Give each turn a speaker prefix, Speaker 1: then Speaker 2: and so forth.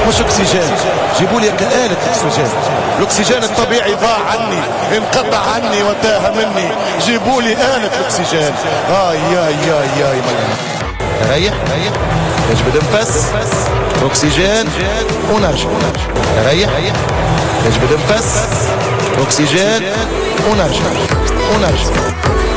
Speaker 1: مش اكسجين، جيبوا لي آلة اكسجين. الاكسجين الطبيعي ضاع عني، انقطع عني وتاه مني، جيبوا لي آلة اكسجين. يا ريح نجبد نفس، اكسجين ونرجع. ريح نجبد نفس، اكسجين ونرجع.